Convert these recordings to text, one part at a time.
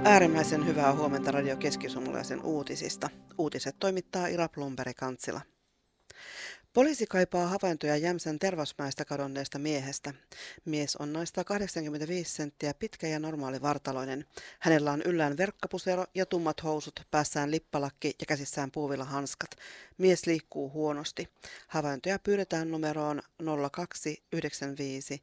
Äärimmäisen hyvää huomenta Radio Keski-Suomalaisen uutisista. Uutiset toimittaa Ira Plumperi-Kantsila. Poliisi kaipaa havaintoja Jämsän Tervasmäestä kadonneesta miehestä. Mies on noin 185 senttiä pitkä ja normaalivartaloinen. Hänellä on yllään verkkapusero ja tummat housut, päässään lippalakki ja käsissään puuvillahanskat. Mies liikkuu huonosti. Havaintoja pyydetään numeroon 0295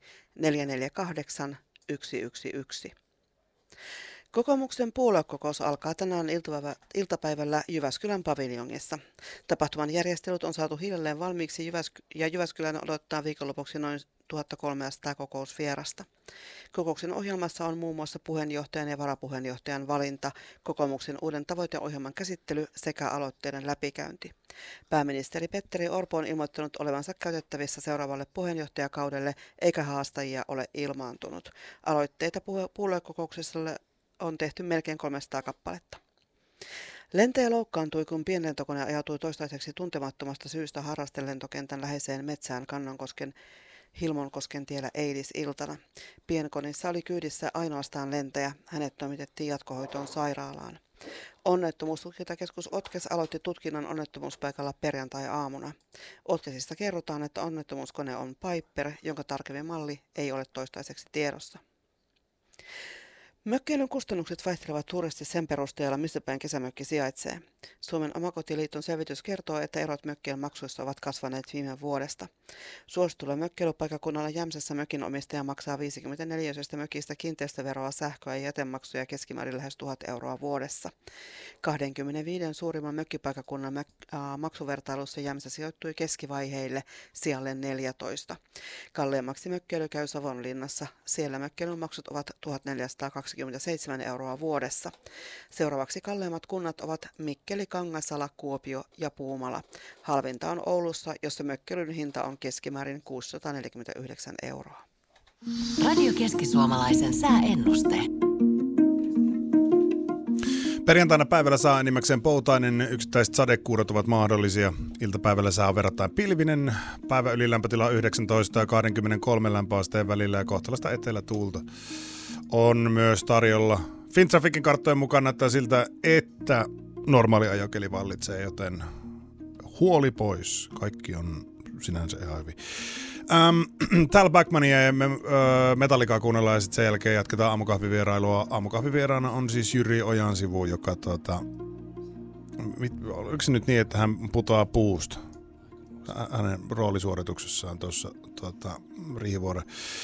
448 111. Kokoomuksen puoluekokous alkaa tänään iltapäivällä Jyväskylän paviljongissa. Tapahtuman järjestelyt on saatu hiljalleen valmiiksi ja Jyväskylän odottaa viikonlopuksi noin 1300 kokousvierasta. Kokouksen ohjelmassa on muun muassa puheenjohtajan ja varapuheenjohtajan valinta, kokoomuksen uuden tavoiteohjelman käsittely sekä aloitteiden läpikäynti. Pääministeri Petteri Orpo on ilmoittanut olevansa käytettävissä seuraavalle puheenjohtajakaudelle, eikä haastajia ole ilmaantunut. Aloitteita puoluekokouksessa on tehty melkein 300 kappaletta. Lentäjä loukkaantui, kun pienlentokone ajautui toistaiseksi tuntemattomasta syystä harrastelentokentän läheiseen metsään Kannonkosken Hilmonkosken tiellä eilisiltana. Pienkonissa oli kyydissä ainoastaan lentäjä. Hänet toimitettiin jatkohoitoon sairaalaan. Onnettomuustutkintakeskus Otkes aloitti tutkinnan onnettomuuspaikalla perjantai-aamuna. Otkesista kerrotaan, että onnettomuuskone on Piper, jonka tarkempi malli ei ole toistaiseksi tiedossa. Mökkeilyn kustannukset vaihtelevat suuresti sen perusteella, missä päin kesämökki sijaitsee. Suomen omakotiliiton selvitys kertoo, että erot mökkien maksuissa ovat kasvaneet viime vuodesta. Suositulla mökkeilypaikkakunnalla Jämsässä mökin omistaja maksaa 54 mökistä kiinteistöveroa, sähköä ja jätemaksuja keskimäärin lähes 1 000 euroa vuodessa. 25 suurimman mökkipaikkakunnan maksuvertailussa Jämsä sijoittui keskivaiheille sijalle 14. Kalleimmaksi mökkeily käy Savonlinnassa. Siellä mökkeilyn maksut ovat 1427 euroa vuodessa. Seuraavaksi kalleimmat kunnat ovat Mikkeli, Kangasala, Kuopio ja Puumala. Halvinta on Oulussa, jossa mökkeilyn hinta on keskimäärin 649 euroa. Radio Keski-Suomalaisen sääennuste. Perjantaina päivällä saa enimmäkseen poutainen, yksittäiset sadekuurot ovat mahdollisia. Iltapäivällä sää on verrattain pilvinen, päivä ylilämpötila 19 ja 23 lämpöasteen välillä ja kohtalasta etelätuulta. On myös tarjolla Fintraficin karttojen mukaan näyttää siltä, että normaali ajokeli vallitsee, joten huoli pois. Kaikki on sinänsä ihan hyvin. Täällä Backmania ja Metallicaa kuunnellaan ja sitten sen jälkeen jatketaan aamukahvivierailua. Aamukahvivieraana on siis Jyri Ojansivu, joka oliko se nyt niin, että hän putoaa puusta hänen roolisuorituksessaan tuossa Riihivuoren